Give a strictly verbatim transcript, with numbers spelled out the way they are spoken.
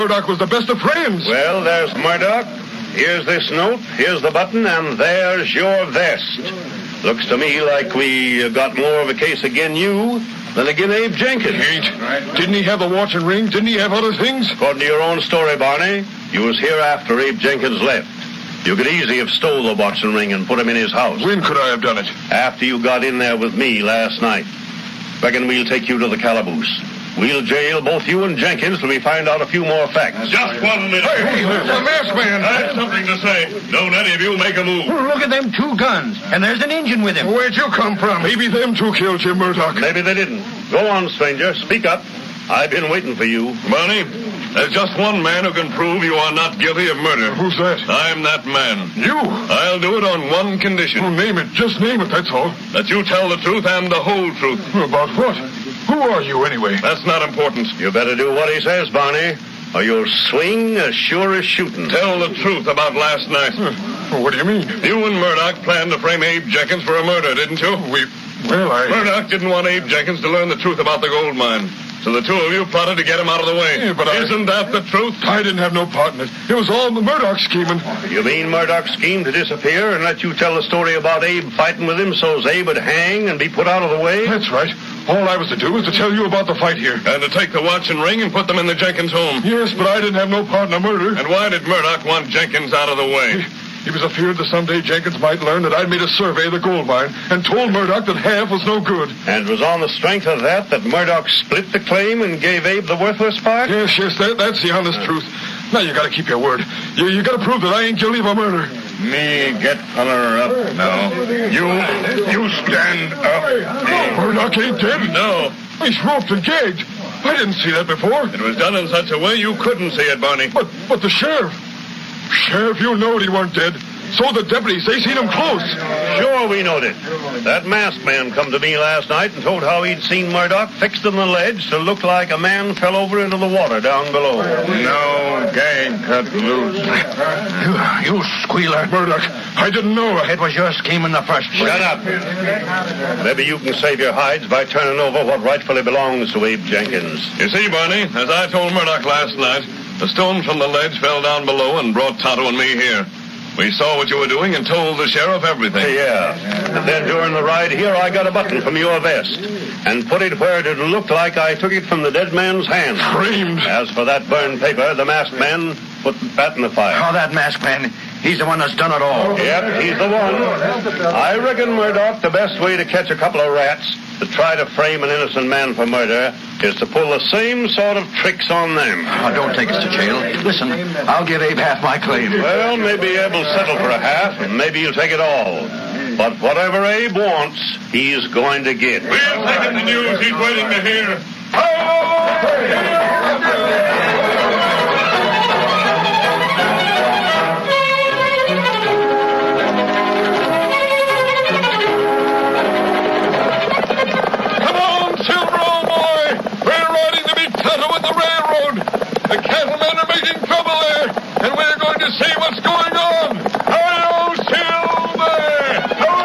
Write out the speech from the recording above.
Murdoch was the best of friends. Well, there's Murdoch. Here's this note, here's the button, and there's your vest. Looks to me like we got more of a case again you than again Abe Jenkins. Ain't. Didn't he have a watch and ring? Didn't he have other things? According to your own story, Barney, you was here after Abe Jenkins left. You could easily have stole the watch and ring and put him in his house. When could I have done it? After you got in there with me last night. Reckon we'll take you to the calaboose. We'll jail both you and Jenkins till we find out a few more facts. Just one minute. Hey, there's a masked man. I have something to say. Don't any of you make a move. Look at them two guns, and there's an engine with him. Where'd you come from? Maybe them two killed Jim Murdoch. Maybe they didn't. Go on, stranger. Speak up. I've been waiting for you. Barney, there's just one man who can prove you are not guilty of murder. Who's that? I'm that man. You? I'll do it on one condition. Oh, name it. Just name it, that's all. That you tell the truth and the whole truth. About what? Who are you, anyway? That's not important. You better do what he says, Barney, or you'll swing as sure as shooting. Tell the truth about last night. Huh. What do you mean? You and Murdoch planned to frame Abe Jenkins for a murder, didn't you? We... Well, I... Murdoch didn't want Abe Jenkins to learn the truth about the gold mine. So the two of you plotted to get him out of the way. Yeah, but I... Isn't that the truth? I didn't have no part in it. It was all the Murdoch scheming. You mean Murdoch's scheme to disappear and let you tell the story about Abe fighting with him so's Abe would hang and be put out of the way? That's right. All I was to do was to tell you about the fight here. And to take the watch and ring and put them in the Jenkins home. Yes, but I didn't have no part in the murder. And why did Murdoch want Jenkins out of the way? He was afeard that someday Jenkins might learn that I'd made a survey of the gold mine and told Murdoch that half was no good. And it was on the strength of that that Murdoch split the claim and gave Abe the worthless part? Yes, yes, that, that's the honest uh, truth. Now you gotta keep your word. You, you gotta prove that I ain't guilty of a murder. Me get feller up now. You, you stand up. Murdoch ain't dead? No. He's roped and gagged. I didn't see that before. It was done in such a way you couldn't see it, Barney. But, but the sheriff... Sheriff, you knowed he weren't dead. So the deputies, they seen him close. Sure, we knowed it. That masked man come to me last night and told how he'd seen Murdoch fixed in the ledge to look like a man fell over into the water down below. No, gang cut loose. You, you squealer. Murdoch, I didn't know. It was your scheme in the first place. Shut up. Maybe you can save your hides by turning over what rightfully belongs to Abe Jenkins. You see, Barney, as I told Murdoch last night, the stone from the ledge fell down below and brought Tonto and me here. We saw what you were doing and told the sheriff everything. Yeah. And then during the ride here, I got a button from your vest and put it where it looked like I took it from the dead man's hand. Framed. As for that burned paper, the masked man put that in the fire. Oh, that masked man. He's the one that's done it all. Yep, he's the one. I reckon, Murdoch, the best way to catch a couple of rats to try to frame an innocent man for murder is to pull the same sort of tricks on them. Oh, don't take us to jail. Listen, I'll give Abe half my claim. Well, maybe Abe will settle for a half, and maybe he'll take it all. But whatever Abe wants, he's going to get. We'll take him the news he's waiting to hear. Oh!